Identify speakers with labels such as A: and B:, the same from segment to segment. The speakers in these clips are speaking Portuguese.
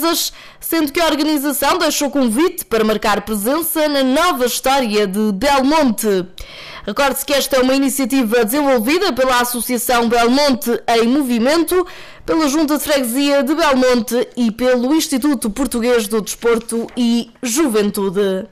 A: portuguesas, sendo que a organização deixou convite para marcar presença na nova história de Belmonte. Recorde-se que esta é uma iniciativa desenvolvida pela Associação Belmonte em Movimento, pela Junta de Freguesia de Belmonte e pelo Instituto Português do Desporto e Juventude.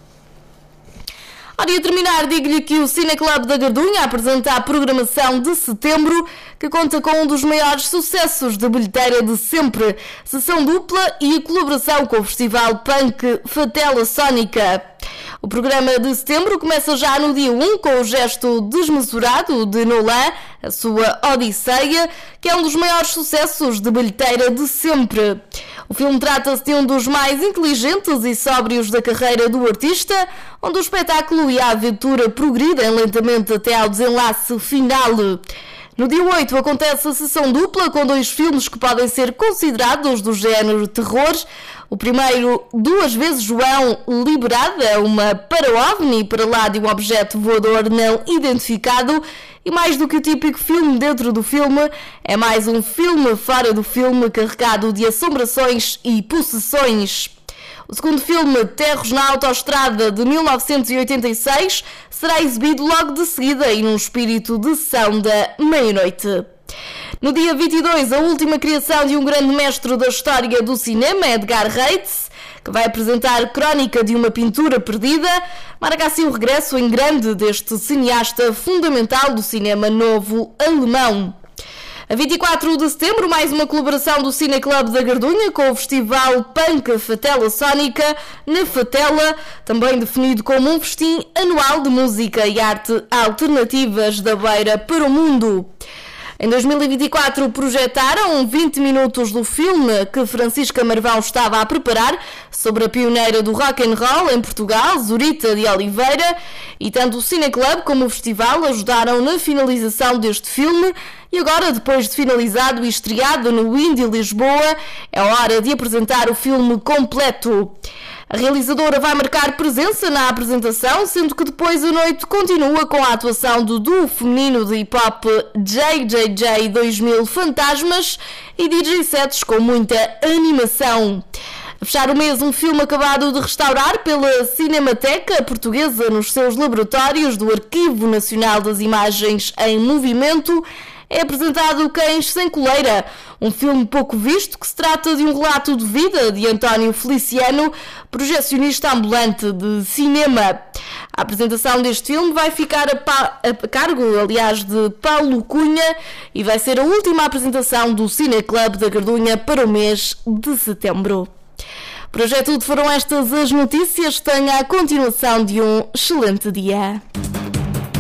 A: E a terminar, digo-lhe que o Cineclub da Gardunha apresenta a programação de setembro, que conta com um dos maiores sucessos de bilheteira de sempre, sessão dupla e a colaboração com o festival punk Fatela Sónica. O programa de setembro começa já no dia 1 com o gesto desmesurado de Nolan, a sua Odisseia, que é um dos maiores sucessos de bilheteira de sempre. O filme trata-se de um dos mais inteligentes e sóbrios da carreira do artista, onde o espetáculo e a aventura progridem lentamente até ao desenlace final. No dia 8 acontece a sessão dupla com 2 filmes que podem ser considerados do género terror. O primeiro, Duas Vezes João Liberada, uma para-ovni para lá de um objeto voador não identificado. E mais do que o típico filme dentro do filme, é mais um filme fora do filme carregado de assombrações e possessões. O segundo filme, Terros na Autoestrada, de 1986, será exibido logo de seguida e num espírito de sessão da meia-noite. No dia 22, a última criação de um grande mestre da história do cinema, Edgar Reitz, que vai apresentar Crónica de uma Pintura Perdida, marca assim o regresso em grande deste cineasta fundamental do cinema novo alemão. A 24 de setembro, mais uma colaboração do Cineclub da Gardunha com o festival punk Fatela Sónica, na Fatela, também definido como um festim anual de música e arte alternativas da Beira para o mundo. Em 2024 projetaram 20 minutos do filme que Francisca Marvão estava a preparar sobre a pioneira do rock and roll em Portugal, Zurita de Oliveira, e tanto o Cineclub como o festival ajudaram na finalização deste filme. E agora, depois de finalizado e estreado no Indie Lisboa, é hora de apresentar o filme completo. A realizadora vai marcar presença na apresentação, sendo que depois a noite continua com a atuação do duo feminino de hip-hop JJJ 2000 Fantasmas e DJ sets com muita animação. A fechar o mês, um filme acabado de restaurar pela Cinemateca Portuguesa nos seus laboratórios do Arquivo Nacional das Imagens em Movimento, é apresentado Cães Sem Coleira, um filme pouco visto que se trata de um relato de vida de António Feliciano, projecionista ambulante de cinema. A apresentação deste filme vai ficar a cargo, aliás, de Paulo Cunha e vai ser a última apresentação do Cineclub da Gardunha para o mês de setembro. Por hoje é tudo, foram estas as notícias. Tenha a continuação de um excelente dia.